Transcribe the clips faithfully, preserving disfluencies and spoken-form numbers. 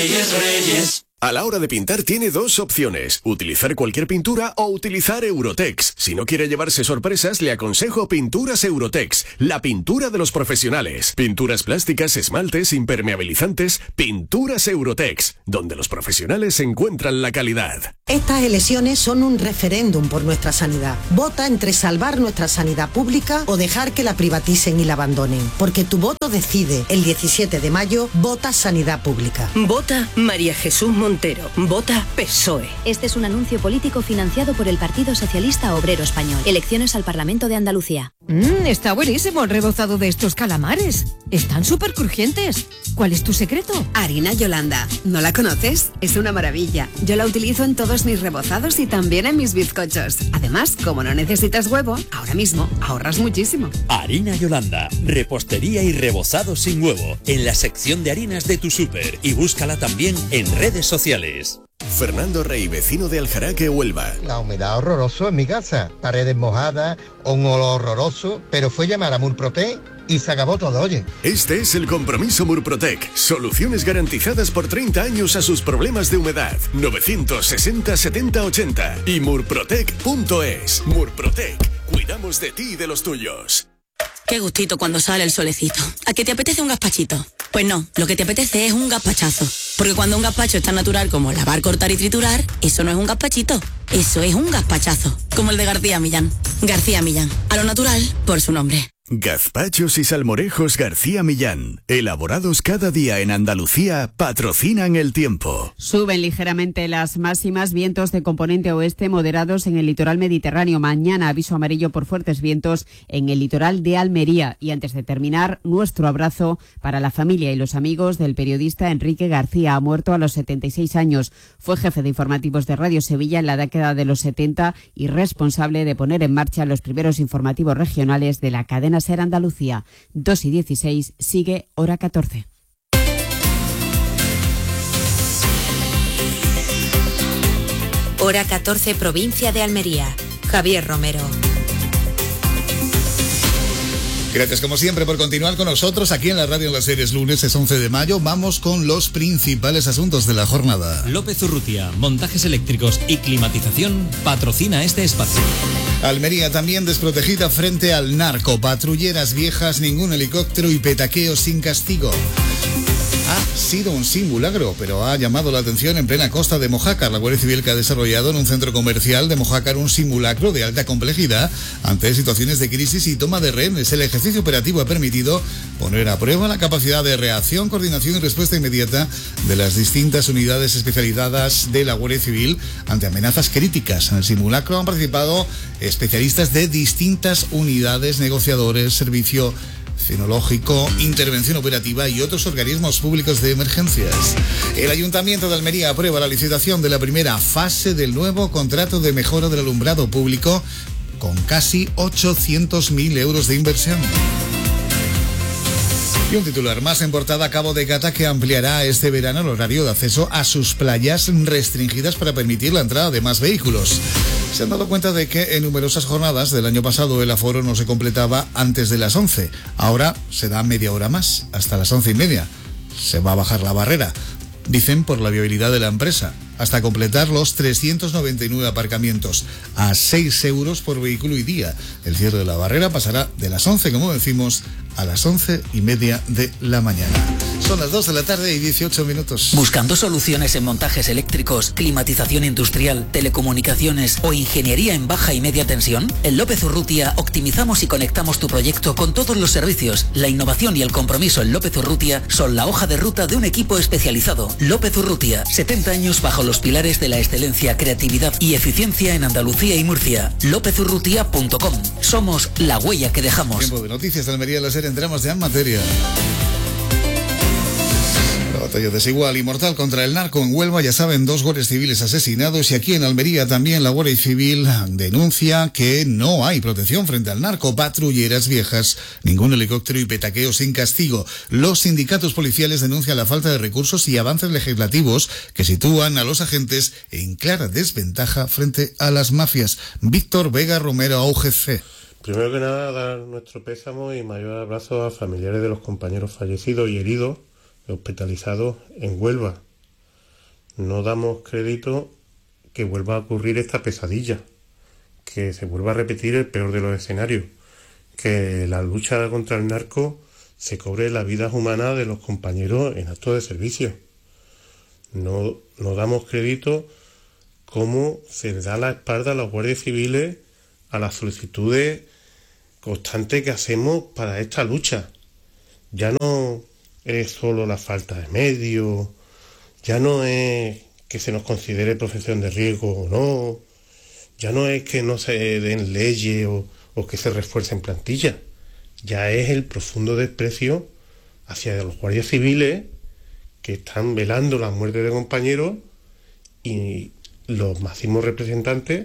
Reyes, Reyes. A la hora de pintar tiene dos opciones, utilizar cualquier pintura o utilizar Eurotex. Si no quiere llevarse sorpresas, le aconsejo Pinturas Eurotex, la pintura de los profesionales. Pinturas plásticas, esmaltes, impermeabilizantes, Pinturas Eurotex, donde los profesionales encuentran la calidad. Estas elecciones son un referéndum por nuestra sanidad. Vota entre salvar nuestra sanidad pública o dejar que la privaticen y la abandonen. Porque tu voto decide. El diecisiete de mayo, vota Sanidad Pública. Vota María Jesús Montero. Vota P S O E. Este es un anuncio político financiado por el Partido Socialista Obrero Español. Elecciones al Parlamento de Andalucía. Mmm, está buenísimo el rebozado de estos calamares. Están súper crujientes. ¿Cuál es tu secreto? Harina Yolanda. ¿No la conoces? Es una maravilla. Yo la utilizo en todos mis rebozados y también en mis bizcochos. Además, como no necesitas huevo, ahora mismo ahorras muchísimo. Harina Yolanda. Repostería y rebozado sin huevo. En la sección de harinas de tu súper. Y búscala también en redes sociales. Fernando Rey, vecino de Aljaraque, Huelva. La humedad horroroso en mi casa, paredes mojadas, un olor horroroso, pero fue llamar a Murprotec y se acabó todo, oye. Este es el compromiso Murprotec. Soluciones garantizadas por treinta años a sus problemas de humedad. novecientos sesenta setenta ochenta y murprotec punto es. Murprotec. Cuidamos de ti y de los tuyos. Qué gustito cuando sale el solecito. ¿A qué te apetece un gazpachito? Pues no, lo que te apetece es un gazpachazo. Porque cuando un gazpacho es tan natural como lavar, cortar y triturar, eso no es un gazpachito, eso es un gazpachazo. Como el de García Millán. García Millán, a lo natural por su nombre. Gazpachos y salmorejos García Millán, elaborados cada día en Andalucía, patrocinan el tiempo. Suben ligeramente las máximas, vientos de componente oeste moderados en el litoral mediterráneo. Mañana aviso amarillo por fuertes vientos en el litoral de Almería. Y antes de terminar, nuestro abrazo para la familia y los amigos del periodista Enrique García. Ha muerto a los setenta y seis años. Fue jefe de informativos de Radio Sevilla en la década de los setenta y responsable de poner en marcha los primeros informativos regionales de la cadena SER Andalucía. Dos y dieciséis, sigue Hora catorce. Hora catorce, provincia de Almería. Javier Romero. Gracias como siempre por continuar con nosotros aquí en la radio en las series. Lunes es once de mayo. Vamos con los principales asuntos de la jornada. López Urrutia, montajes eléctricos y climatización, patrocina este espacio. Almería también desprotegida frente al narco. Patrulleras viejas, ningún helicóptero y petaqueo sin castigo. Ha sido un simulacro, pero ha llamado la atención en plena costa de Mojácar. La Guardia Civil que ha desarrollado en un centro comercial de Mojácar un simulacro de alta complejidad ante situaciones de crisis y toma de rehenes. El ejercicio operativo ha permitido poner a prueba la capacidad de reacción, coordinación y respuesta inmediata de las distintas unidades especializadas de la Guardia Civil ante amenazas críticas. En el simulacro han participado especialistas de distintas unidades, negociadores, servicio cinológico, intervención operativa y otros organismos públicos de emergencias. El Ayuntamiento de Almería aprueba la licitación de la primera fase del nuevo contrato de mejora del alumbrado público con casi ochocientos mil euros de inversión. Y un titular más en portada: Cabo de Gata que ampliará este verano el horario de acceso a sus playas restringidas para permitir la entrada de más vehículos. Se han dado cuenta de que en numerosas jornadas del año pasado el aforo no se completaba antes de las once. Ahora se da media hora más, hasta las once y media. Se va a bajar la barrera, dicen por la viabilidad de la empresa, hasta completar los trescientos noventa y nueve aparcamientos a seis euros por vehículo y día. El cierre de la barrera pasará de las once, como decimos, a las once y media de la mañana. Son las dos de la tarde y dieciocho minutos. ¿Buscando soluciones en montajes eléctricos, climatización industrial, telecomunicaciones o ingeniería en baja y media tensión? En López Urrutia optimizamos y conectamos tu proyecto con todos los servicios. La innovación y el compromiso en López Urrutia son la hoja de ruta de un equipo especializado. López Urrutia, setenta años bajo los pilares de la excelencia, creatividad y eficiencia en Andalucía y Murcia. lópez urrutia punto com. Somos la huella que dejamos. Tiempo de noticias de Almería, la serie, entramos ya en materia. Batalla desigual y mortal contra el narco en Huelva, ya saben, dos guardias civiles asesinados, y aquí en Almería también la Guardia Civil denuncia que no hay protección frente al narco, patrulleras viejas, ningún helicóptero y petaqueo sin castigo. Los sindicatos policiales denuncian la falta de recursos y avances legislativos que sitúan a los agentes en clara desventaja frente a las mafias. Víctor Vega Romero, A U G C. Primero que nada, dar nuestro pésamo y mayor abrazo a familiares de los compañeros fallecidos y heridos hospitalizados en Huelva no damos crédito que vuelva a ocurrir esta pesadilla, que se vuelva a repetir el peor de los escenarios, que la lucha contra el narco se cobre la vida humana de los compañeros en actos de servicio. No, no damos crédito cómo se le da la espalda a los guardias civiles a las solicitudes constantes que hacemos para esta lucha. Ya no es solo la falta de medios, ya no es que se nos considere profesión de riesgo o no, ya no es que no se den leyes o, o que se refuercen plantillas, ya es el profundo desprecio hacia los guardias civiles que están velando la muerte de compañeros y los máximos representantes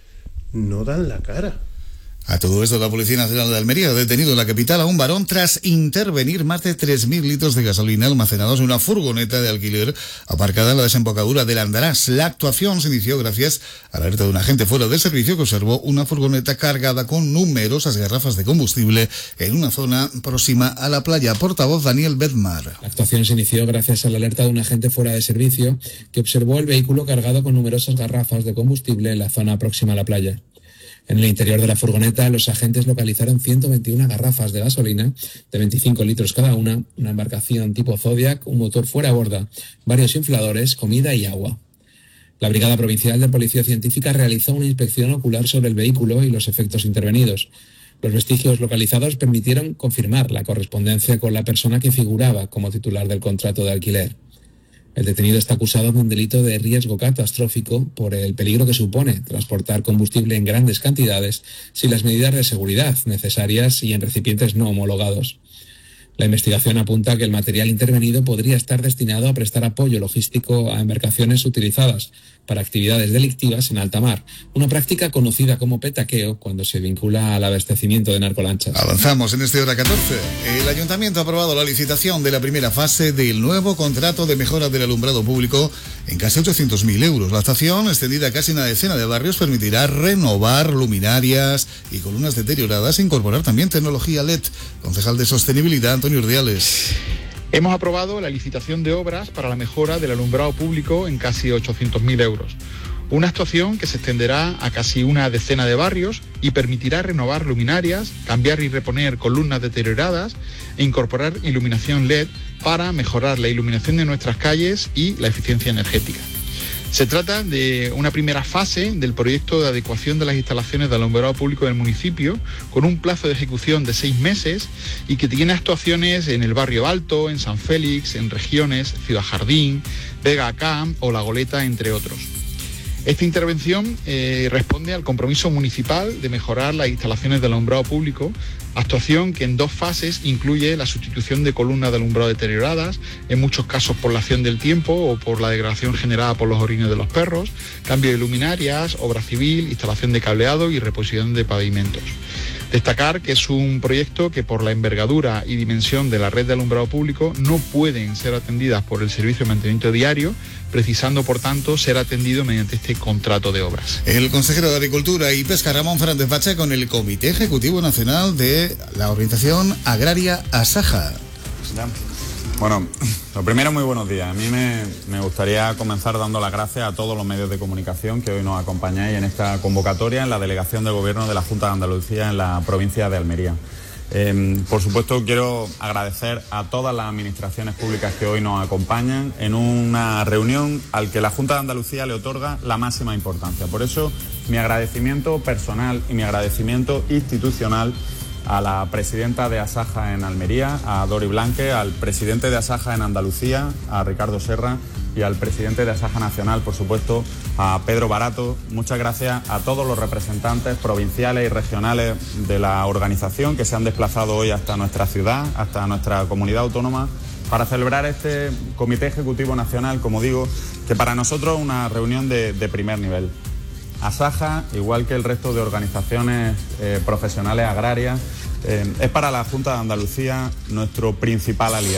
no dan la cara. A todo esto, la Policía Nacional de Almería ha detenido en la capital a un varón tras intervenir más de tres mil litros de gasolina almacenados en una furgoneta de alquiler aparcada en la desembocadura del Andarás. La actuación se inició gracias a la alerta de un agente fuera de servicio que observó una furgoneta cargada con numerosas garrafas de combustible en una zona próxima a la playa. Portavoz Daniel Bedmar. La actuación se inició gracias a la alerta de un agente fuera de servicio que observó el vehículo cargado con numerosas garrafas de combustible en la zona próxima a la playa. En el interior de la furgoneta, los agentes localizaron ciento veintiuna garrafas de gasolina de veinticinco litros cada una, una embarcación tipo Zodiac, un motor fuera a borda, varios infladores, comida y agua. La Brigada Provincial de Policía Científica realizó una inspección ocular sobre el vehículo y los efectos intervenidos. Los vestigios localizados permitieron confirmar la correspondencia con la persona que figuraba como titular del contrato de alquiler. El detenido está acusado de un delito de riesgo catastrófico por el peligro que supone transportar combustible en grandes cantidades sin las medidas de seguridad necesarias y en recipientes no homologados. La investigación apunta que el material intervenido podría estar destinado a prestar apoyo logístico a embarcaciones utilizadas para actividades delictivas en alta mar, una práctica conocida como petaqueo cuando se vincula al abastecimiento de narcolanchas. Avanzamos en este hora catorce. El Ayuntamiento ha aprobado la licitación de la primera fase del nuevo contrato de mejora del alumbrado público en casi ochocientos mil euros. La actuación, extendida a casi una decena de barrios, permitirá renovar luminarias y columnas deterioradas e incorporar también tecnología L E D. Concejal de Sostenibilidad, Antonio Urdiales. Hemos aprobado la licitación de obras para la mejora del alumbrado público en casi ochocientos mil euros. Una actuación que se extenderá a casi una decena de barrios y permitirá renovar luminarias, cambiar y reponer columnas deterioradas e incorporar iluminación L E D para mejorar la iluminación de nuestras calles y la eficiencia energética. Se trata de una primera fase del proyecto de adecuación de las instalaciones de alumbrado público del municipio, con un plazo de ejecución de seis meses y que tiene actuaciones en el Barrio Alto, en San Félix, en Regiones, Ciudad Jardín, Vega Acá o La Goleta, entre otros. Esta intervención eh, responde al compromiso municipal de mejorar las instalaciones de alumbrado público, actuación que en dos fases incluye la sustitución de columnas de alumbrado deterioradas, en muchos casos por la acción del tiempo o por la degradación generada por los orines de los perros, cambio de luminarias, obra civil, instalación de cableado y reposición de pavimentos. Destacar que es un proyecto que por la envergadura y dimensión de la red de alumbrado público no pueden ser atendidas por el servicio de mantenimiento diario, precisando por tanto ser atendido mediante este contrato de obras. El consejero de Agricultura y Pesca, Ramón Fernández Bache, con el Comité Ejecutivo Nacional de la Organización Agraria Asaja. Bueno, lo primero, muy buenos días. A mí me, me gustaría comenzar dando las gracias a todos los medios de comunicación que hoy nos acompañáis en esta convocatoria en la Delegación de Gobierno de la Junta de Andalucía en la provincia de Almería. Eh, por supuesto, quiero agradecer a todas las administraciones públicas que hoy nos acompañan en una reunión al que la Junta de Andalucía le otorga la máxima importancia. Por eso, mi agradecimiento personal y mi agradecimiento institucional a la presidenta de Asaja en Almería, a Dori Blanque, al presidente de Asaja en Andalucía, a Ricardo Serra, y al presidente de Asaja Nacional, por supuesto, a Pedro Barato. Muchas gracias a todos los representantes provinciales y regionales de la organización que se han desplazado hoy hasta nuestra ciudad, hasta nuestra comunidad autónoma, para celebrar este Comité Ejecutivo Nacional, como digo, que para nosotros es una reunión de, de primer nivel. Asaja, igual que el resto de organizaciones eh, profesionales agrarias, eh, es para la Junta de Andalucía nuestro principal aliado.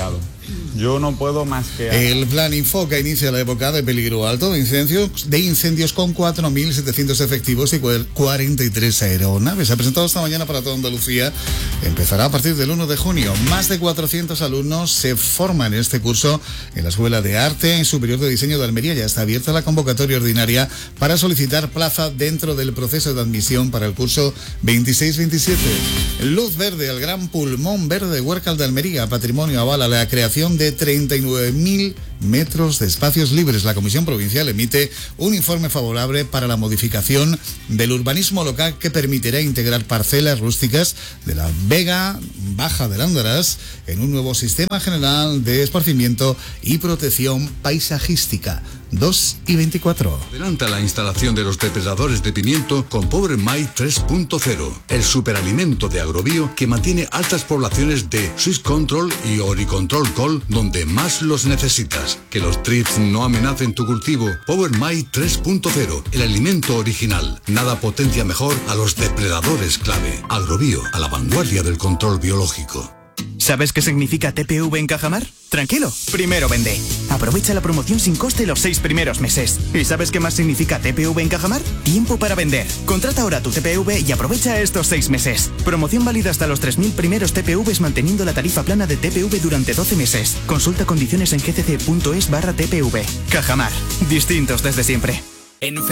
Yo no puedo más que... El plan Infoca inicia la época de peligro alto de incendios, de incendios con cuatro mil setecientos efectivos y cuarenta y tres aeronaves. Se ha presentado esta mañana para toda Andalucía. Empezará a partir del uno de junio. Más de cuatrocientos alumnos se forman en este curso en la Escuela de Arte Superior de Diseño de Almería. Ya está abierta la convocatoria ordinaria para solicitar plaza dentro del proceso de admisión para el curso veintiséis veintisiete. Luz verde al gran pulmón verde de Huércal de Almería. Patrimonio avala la creación de treinta y nueve mil metros de espacios libres. La Comisión Provincial emite un informe favorable para la modificación del urbanismo local que permitirá integrar parcelas rústicas de la Vega Baja del Andarás en un nuevo sistema general de esparcimiento y protección paisajística. dos y veinticuatro. Adelanta la instalación de los depredadores de pimiento con Power My tres punto cero, el superalimento de Agrobio que mantiene altas poblaciones de Swiss Control y Oricontrol Col donde más los necesitas. Que los thrips no amenacen tu cultivo. Power My tres punto cero, el alimento original. Nada potencia mejor a los depredadores clave. Agrobio, a la vanguardia del control biológico. ¿Sabes qué significa T P V en Cajamar? Tranquilo, primero vende. Aprovecha la promoción sin coste los seis primeros meses. ¿Y sabes qué más significa T P V en Cajamar? Tiempo para vender. Contrata ahora tu T P V y aprovecha estos seis meses. Promoción válida hasta los tres mil primeros T P Vs manteniendo la tarifa plana de T P V durante doce meses. Consulta condiciones en gcc punto es barra T P V. Cajamar. Distintos desde siempre. En